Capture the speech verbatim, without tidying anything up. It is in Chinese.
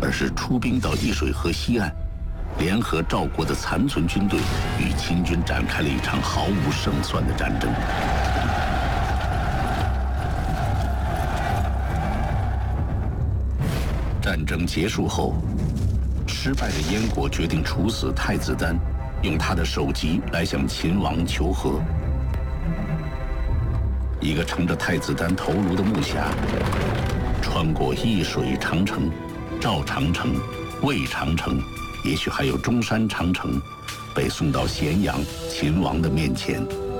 而是出兵到易水河西岸，联合赵国的残存军队，与秦军展开了一场毫无胜算的战争。战争结束后，失败的燕国决定处死太子丹，用他的首级来向秦王求和。一个盛着太子丹头颅的木匣，穿过易水长城、赵长城、魏长城，也许还有中山长城，被送到咸阳秦王的面前。